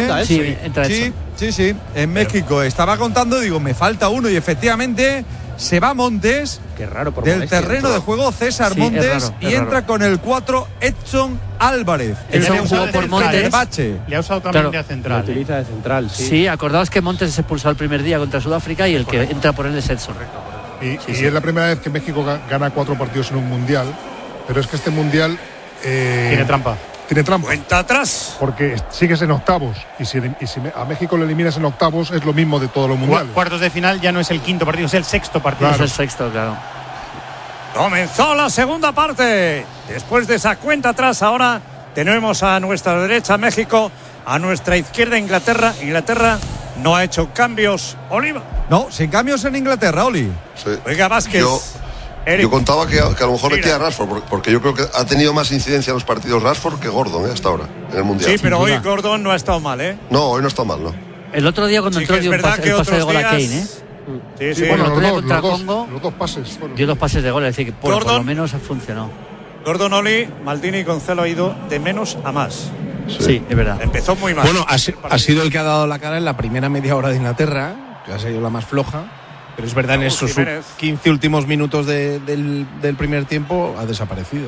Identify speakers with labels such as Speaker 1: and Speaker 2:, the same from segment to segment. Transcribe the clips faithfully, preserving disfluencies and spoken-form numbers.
Speaker 1: ronda, ¿eh?
Speaker 2: Sí,
Speaker 1: sí.
Speaker 2: entra
Speaker 3: Sí,
Speaker 2: Edson.
Speaker 3: sí, sí. En México estaba contando, digo, me falta uno y efectivamente se va Montes.
Speaker 1: Qué raro por
Speaker 3: del
Speaker 1: molestia.
Speaker 3: terreno de juego César
Speaker 2: Sí,
Speaker 3: Montes
Speaker 2: es raro,
Speaker 3: y
Speaker 2: es
Speaker 3: entra
Speaker 2: raro.
Speaker 3: con el cuatro Edson Álvarez.
Speaker 2: Edson
Speaker 3: El
Speaker 2: jugó por Montes.
Speaker 3: Bache.
Speaker 4: Le ha usado también
Speaker 2: Claro.
Speaker 4: de
Speaker 1: Lo
Speaker 4: central.
Speaker 1: utiliza de central, sí.
Speaker 2: Sí, acordaos que Montes se expulsó el primer día contra Sudáfrica y el que entra por él es Edson.
Speaker 5: Y,
Speaker 2: Sí,
Speaker 5: y
Speaker 2: sí.
Speaker 5: es la primera vez que México ga- gana cuatro partidos en un mundial, pero es que este mundial eh,
Speaker 4: Tiene trampa.
Speaker 5: tiene trampa,
Speaker 6: Cuenta atrás.
Speaker 5: porque sigues en octavos y si, y si a México le eliminas en octavos es lo mismo de todos los
Speaker 4: Cu-
Speaker 5: mundiales.
Speaker 4: Cuartos de final ya no es el quinto partido, es el sexto partido.
Speaker 2: Es el sexto, claro.
Speaker 6: Comenzó la segunda parte. Después de esa cuenta atrás, ahora tenemos a nuestra derecha México, a nuestra izquierda Inglaterra. Inglaterra no ha hecho cambios. Oliva.
Speaker 3: No, sin cambios en Inglaterra, Oli.
Speaker 7: Sí.
Speaker 6: Oiga, Vázquez.
Speaker 7: Yo,
Speaker 6: Eric.
Speaker 7: yo contaba que, que a lo mejor
Speaker 6: Mira.
Speaker 7: metía a Rashford, porque- porque yo creo que ha tenido más incidencia en los partidos Rashford que Gordon, ¿eh? Hasta ahora, en el Mundial.
Speaker 6: Sí, pero hoy
Speaker 2: duda.
Speaker 6: Gordon no ha estado mal, ¿eh?
Speaker 7: No, hoy no está mal, ¿no?
Speaker 2: El otro día cuando
Speaker 6: Sí
Speaker 2: entró
Speaker 6: que es
Speaker 2: dio un
Speaker 6: verdad
Speaker 2: pase,
Speaker 6: que
Speaker 2: el pase de
Speaker 6: otros
Speaker 2: gol a Kane,
Speaker 6: días-
Speaker 2: ¿eh?
Speaker 6: Sí, sí.
Speaker 5: Sí, bueno,
Speaker 2: el
Speaker 5: los
Speaker 2: otro día
Speaker 5: dos,
Speaker 2: contra
Speaker 5: los, dos,
Speaker 2: Congo
Speaker 5: los dos pases fueron.
Speaker 2: dio dos pases de gol, es decir, que por, por
Speaker 6: Gordon.
Speaker 2: lo menos funcionó.
Speaker 6: Gordon, Oli, Maldini y Gonzalo ha ido de menos a más.
Speaker 2: Sí, es verdad.
Speaker 6: Empezó muy mal.
Speaker 8: Bueno, ha, si- ha sido el que ha dado la cara en la primera media hora de Inglaterra, que ha sido la más floja. Pero es verdad, en
Speaker 6: Raúl
Speaker 8: esos
Speaker 6: Jiménez.
Speaker 8: quince últimos minutos de- del, del primer tiempo ha desaparecido,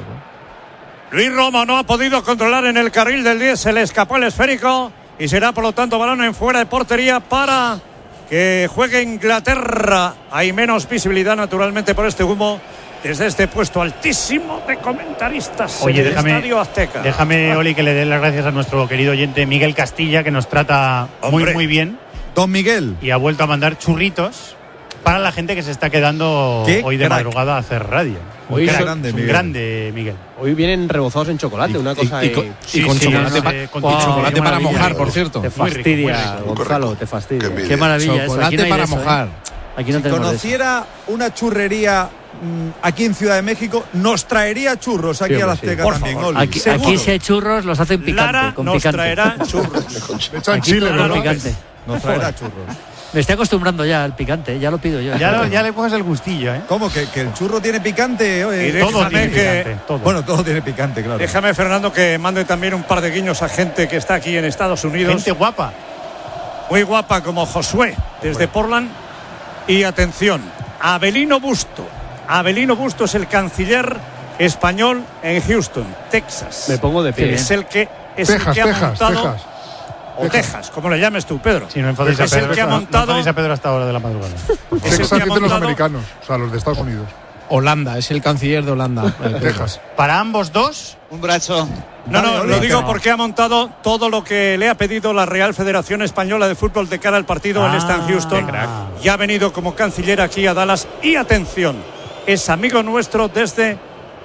Speaker 8: ¿no?
Speaker 6: Luis Romo no ha podido controlar en el carril del diez, se le escapó el esférico y será por lo tanto balón en fuera de portería para que juegue Inglaterra. Hay menos visibilidad naturalmente por este humo desde este puesto altísimo de comentaristas
Speaker 4: Oye,
Speaker 6: en el
Speaker 4: déjame,
Speaker 6: Estadio Azteca.
Speaker 4: déjame, Oli, que le dé las gracias a nuestro querido oyente Miguel Castilla, que nos trata muy,
Speaker 6: Hombre.
Speaker 4: muy bien
Speaker 3: Don Miguel.
Speaker 4: y ha vuelto a mandar churritos para la gente que se está quedando
Speaker 3: Qué
Speaker 4: hoy de
Speaker 3: crack.
Speaker 4: madrugada a hacer radio.
Speaker 1: Hoy
Speaker 4: Un
Speaker 1: es
Speaker 4: crack,
Speaker 3: grande,
Speaker 4: es un
Speaker 3: Miguel.
Speaker 4: grande, Miguel.
Speaker 1: Hoy vienen rebozados en chocolate, una cosa.
Speaker 8: y, con,
Speaker 1: eh,
Speaker 8: y con
Speaker 4: sí,
Speaker 8: chocolate,
Speaker 4: no
Speaker 8: pa-
Speaker 4: sé, con
Speaker 8: y
Speaker 4: wow,
Speaker 8: chocolate
Speaker 4: qué
Speaker 8: para
Speaker 4: maravilla.
Speaker 8: mojar, por cierto.
Speaker 1: te
Speaker 4: muy rico,
Speaker 1: fastidia,
Speaker 4: muy rico.
Speaker 1: Gonzalo,
Speaker 7: Correcto.
Speaker 1: te fastidia.
Speaker 7: Qué envidia.
Speaker 2: Qué maravilla eso. Aquí
Speaker 8: Chocolate
Speaker 2: no hay
Speaker 8: para
Speaker 2: de eso,
Speaker 8: mojar.
Speaker 2: ¿eh? Aquí no
Speaker 3: Si
Speaker 2: tenemos de eso.
Speaker 3: conociera una churrería mm, aquí en Ciudad de México, nos traería churros aquí
Speaker 1: Sí,
Speaker 3: a la
Speaker 1: hombre, sí.
Speaker 3: Azteca
Speaker 6: Por
Speaker 3: también,
Speaker 6: favor.
Speaker 3: Oli.
Speaker 2: Aquí,
Speaker 3: Seguro.
Speaker 2: aquí si hay churros los hacen picante,
Speaker 6: Lara
Speaker 2: con
Speaker 6: nos
Speaker 2: picante.
Speaker 6: traerá churros.
Speaker 5: Le echan
Speaker 2: Aquí
Speaker 5: chile,
Speaker 2: todo
Speaker 5: ¿verdad?
Speaker 2: picante.
Speaker 3: Nos traerá churros.
Speaker 2: Me estoy acostumbrando ya al picante, ya lo pido yo.
Speaker 4: Ya, lo- ya le coges el gustillo, ¿eh?
Speaker 3: ¿Cómo? ¿Que, que el churro tiene picante? Oye,
Speaker 6: Y de-
Speaker 4: Todo
Speaker 6: Déjame
Speaker 4: tiene
Speaker 6: que-
Speaker 4: picante, todo.
Speaker 3: bueno, todo tiene picante, claro.
Speaker 6: Déjame, Fernando, que mande también un par de guiños a gente que está aquí en Estados Unidos.
Speaker 4: Gente guapa.
Speaker 6: Muy guapa como Josué desde Portland. Y atención, Abelino Busto. Abelino Busto es el canciller español en Houston, Texas.
Speaker 1: Me pongo de pie.
Speaker 6: Es el que es el
Speaker 5: Texas,
Speaker 6: que ha
Speaker 5: Texas,
Speaker 6: montado
Speaker 5: Texas.
Speaker 6: o Texas, como le llames tú, Pedro.
Speaker 4: Si no enfadéis a
Speaker 6: es el
Speaker 4: Pedro,
Speaker 6: que ha
Speaker 4: no- no
Speaker 6: montado
Speaker 4: enfadéis a Pedro hasta ahora de la madrugada.
Speaker 6: es el
Speaker 5: Texas
Speaker 6: que ha
Speaker 5: dicen los
Speaker 6: montado-
Speaker 5: americanos, o sea, los de Estados Unidos.
Speaker 8: Holanda, es el canciller de Holanda. eh,
Speaker 5: Texas.
Speaker 4: Para ambos dos,
Speaker 9: Un brazo.
Speaker 6: No, no,
Speaker 3: Dale,
Speaker 6: lo
Speaker 3: Oli.
Speaker 6: digo porque ha montado todo lo que le ha pedido la Real Federación Española de Fútbol de cara al partido. Él está en
Speaker 4: Ah,
Speaker 6: Houston
Speaker 4: qué crack.
Speaker 6: y ha venido como canciller aquí a Dallas. Y atención, es amigo nuestro desde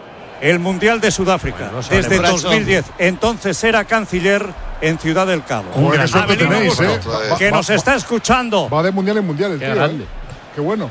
Speaker 6: el Mundial de Sudáfrica,
Speaker 9: Bueno, no se vale.
Speaker 6: desde
Speaker 9: Brazo.
Speaker 6: dos mil diez. Entonces era canciller en Ciudad del Cabo.
Speaker 5: Joder, qué suerte
Speaker 6: Abelino
Speaker 5: tenéis,
Speaker 6: Busto,
Speaker 5: ¿eh?
Speaker 6: que
Speaker 5: Va-
Speaker 6: nos
Speaker 5: va-
Speaker 6: está escuchando.
Speaker 5: Va de mundial en mundial el
Speaker 1: Qué
Speaker 5: tío.
Speaker 1: grande.
Speaker 5: ¿eh? Qué bueno.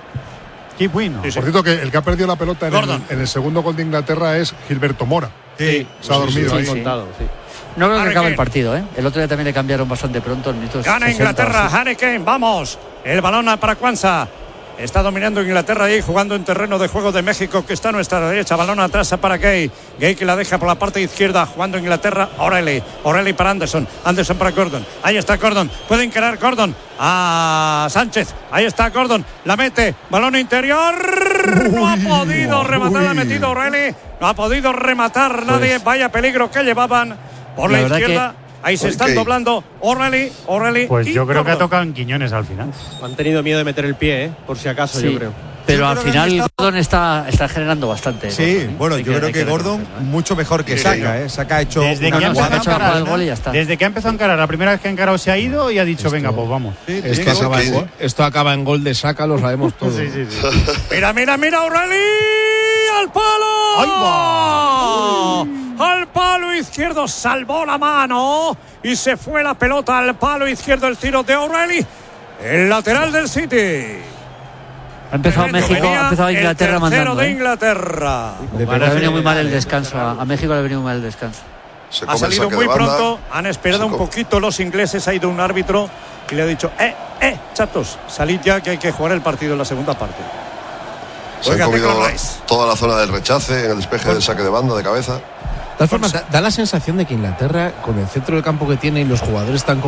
Speaker 4: qué bueno.
Speaker 6: Sí, sí.
Speaker 5: Por cierto, que el que ha perdido la pelota en el,
Speaker 6: Gordon.
Speaker 5: en el segundo gol de Inglaterra es Gilberto Mora.
Speaker 3: Sí.
Speaker 5: Se ha dormido
Speaker 2: sí,
Speaker 5: ahí.
Speaker 2: sí.
Speaker 1: Contado, sí.
Speaker 2: No creo que
Speaker 6: Harry
Speaker 2: acabe
Speaker 6: Kane.
Speaker 2: el partido, ¿eh? El otro día también le cambiaron bastante pronto, en minutos
Speaker 6: Gana
Speaker 2: sesenta,
Speaker 6: Inglaterra,
Speaker 2: sí.
Speaker 6: Harry Kane, vamos. El balón para Kwanza. Está dominando Inglaterra ahí, jugando en terreno de juego de México, que está a nuestra derecha. Balón atrás para Gay. Gay que la deja por la parte izquierda, jugando Inglaterra. O'Reilly. O'Reilly para Anderson. Anderson para Gordon. Ahí está Gordon. Puede encarar Gordon a Sánchez. Ahí está Gordon. La mete. Balón interior. No ha podido rematar. La ha metido O'Reilly. No ha podido rematar nadie. Vaya peligro que llevaban por la,
Speaker 2: La verdad
Speaker 6: izquierda. Ahí se
Speaker 7: Oye,
Speaker 6: están
Speaker 7: Kane.
Speaker 6: doblando O'Reilly. O'Reilly.
Speaker 4: Pues
Speaker 6: y
Speaker 4: yo creo que ha
Speaker 6: Gordon.
Speaker 4: tocado en Quiñones al final.
Speaker 1: Han tenido miedo de meter el pie, ¿eh? Por si acaso,
Speaker 2: Sí,
Speaker 1: yo creo.
Speaker 2: pero
Speaker 3: Yo
Speaker 2: al
Speaker 3: creo que
Speaker 2: final
Speaker 3: han estado-
Speaker 2: Gordon está, está generando bastante.
Speaker 3: Sí,
Speaker 2: Gordon, ¿eh?
Speaker 3: bueno,
Speaker 2: Hay
Speaker 3: yo creo
Speaker 2: hay
Speaker 3: que Gordon
Speaker 2: reconocerlo, ¿eh?
Speaker 3: mucho mejor que
Speaker 7: Sí,
Speaker 3: Saka, ¿eh? Saka ha hecho
Speaker 4: Desde
Speaker 3: una
Speaker 4: que ha
Speaker 2: No, no,
Speaker 4: empezado
Speaker 2: ha
Speaker 4: a
Speaker 2: hecho la
Speaker 4: encarar,
Speaker 2: jugada del gol y ya está.
Speaker 4: desde que ha empezado a encarar, la primera vez que ha encarado se ha ido y ha dicho, venga, pues vamos.
Speaker 3: Sí,
Speaker 8: Esto
Speaker 3: bien,
Speaker 8: acaba,
Speaker 7: Kane.
Speaker 8: en, esto acaba en gol de Saka, lo sabemos todos.
Speaker 4: Sí, sí, sí.
Speaker 6: Mira, mira, mira, O'Reilly al palo. Al palo izquierdo, salvó la mano y se fue la pelota al palo izquierdo. El tiro de O'Reilly, el lateral del City.
Speaker 2: Ha empezado
Speaker 6: Tremendo,
Speaker 2: México,
Speaker 6: venía
Speaker 2: ha empezado Inglaterra
Speaker 6: el tercero
Speaker 2: mandando.
Speaker 6: de
Speaker 2: ¿eh?
Speaker 6: Inglaterra.
Speaker 3: Le
Speaker 2: Le
Speaker 3: pegó
Speaker 2: ha venido muy mal el
Speaker 3: eh,
Speaker 2: descanso. A, a México le ha venido muy mal el descanso.
Speaker 7: Se
Speaker 6: Ha
Speaker 7: come el
Speaker 6: salido
Speaker 7: saque
Speaker 6: muy
Speaker 7: de banda.
Speaker 6: pronto, han esperado
Speaker 7: Se
Speaker 6: un
Speaker 7: come-
Speaker 6: poquito los ingleses, ha ido un árbitro y le ha dicho, eh, eh, chatos, salid ya que hay que jugar el partido en la segunda parte.
Speaker 7: Se han
Speaker 6: Oiga,
Speaker 7: comido
Speaker 6: Declan Rice.
Speaker 7: toda la zona del rechace, en el despeje del saque de banda, de cabeza.
Speaker 8: De todas formas, da, da la sensación de que Inglaterra, con el centro del campo que tiene y los jugadores tan